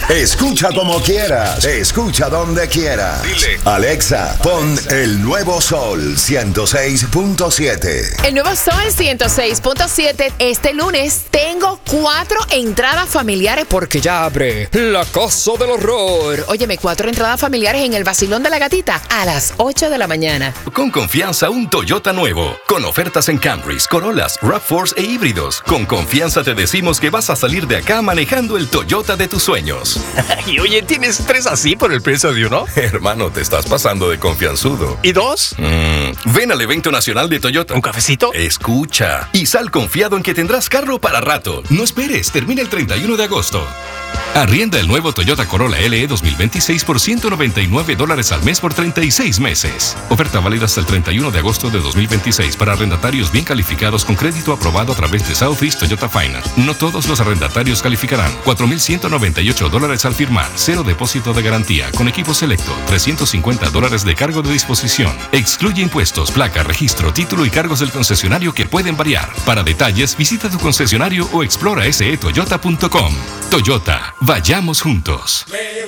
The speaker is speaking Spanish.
Escucha como quieras, escucha donde quieras. Dile. Alexa, pon el nuevo Sol 106.7. El nuevo Sol 106.7. Este lunes tengo 4 entradas familiares porque ya abre la Casa del Horror. Óyeme, 4 entradas familiares en el Vacilón de la Gatita a las 8 de la mañana. Con confianza, un Toyota nuevo. Con ofertas en Camrys, Corollas, RAV4 e híbridos. Con confianza te decimos que vas a salir de acá manejando el Toyota de tus sueños. Y oye, ¿tienes 3 así por el precio de uno? Hermano, te estás pasando de confianzudo. ¿Y 2? Ven al evento nacional de Toyota. ¿Un cafecito? Escucha. Y sal confiado en que tendrás carro para rato. No esperes, termina el 31 de agosto. Arrienda el nuevo Toyota Corolla LE 2026 por $199 al mes por 36 meses. Oferta válida hasta el 31 de agosto de 2026 para arrendatarios bien calificados con crédito aprobado a través de Southeast Toyota Finance. No todos los arrendatarios calificarán. $4,198 al firmar. 0 depósito de garantía. Con equipo selecto. $350 de cargo de disposición. Excluye impuestos, placa, registro, título y cargos del concesionario que pueden variar. Para detalles, visita tu concesionario o explora setoyota.com. Toyota. Vayamos juntos.